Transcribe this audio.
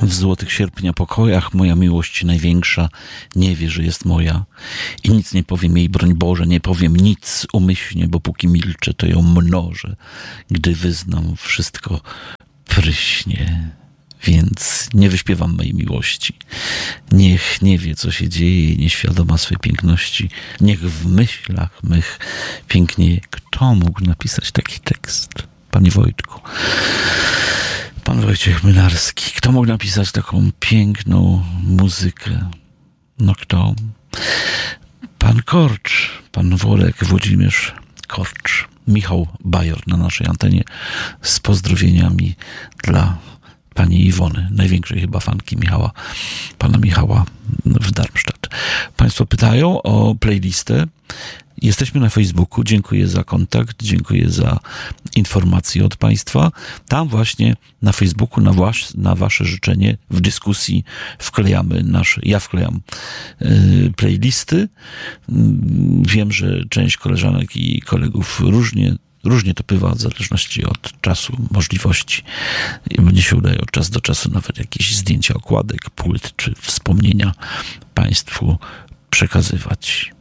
W złotych sierpnia pokojach moja miłość największa nie wie, że jest moja i nic nie powiem jej, broń Boże, nie powiem nic umyślnie, bo póki milczę, to ją mnożę. Gdy wyznam, wszystko pryśnie, więc nie wyśpiewam mej miłości. Niech nie wie, co się dzieje, nieświadoma swej piękności. Niech w myślach mych pięknieje. Kto mógł napisać taki tekst? Panie Wojtku. Pan Wojciech Młynarski. Kto mógł napisać taką piękną muzykę? No kto? Pan Korcz, pan Worek, Włodzimierz Korcz, Michał Bajor na naszej antenie z pozdrowieniami dla pani Iwony, największej chyba fanki pana Michała w Darmstadt. Państwo pytają o playlistę. Jesteśmy na Facebooku. Dziękuję za kontakt, dziękuję za informacje od Państwa. Tam właśnie na Facebooku na Wasze życzenie w dyskusji ja wklejam playlisty. Wiem, że część koleżanek i kolegów różnie to bywa w zależności od czasu, możliwości. Mnie się udaje od czasu do czasu nawet jakieś zdjęcia okładek, płyt czy wspomnienia Państwu przekazywać.